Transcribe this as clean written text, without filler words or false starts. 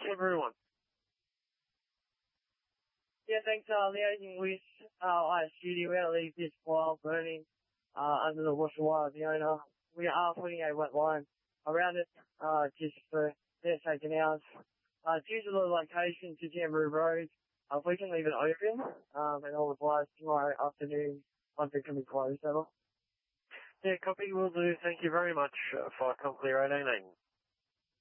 everyone. Yeah, thanks, liaising with, ISU. We're going to leave this pile burning, under the washer wire of the owner. We are putting a wet line around it, just for their sake and ours. Due to the location to Jamboree Road, if we can leave it open, and all the wires tomorrow afternoon, once it can be closed, that'll. Yeah, copy, will do. Thank you very much, Fire Clear 889.